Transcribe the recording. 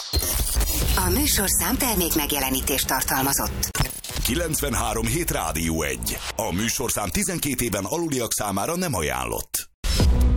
A műsorszám termék megjelenítést tartalmazott. 93 Hét Rádió 1. A műsorszám 12 éven aluliak számára nem ajánlott.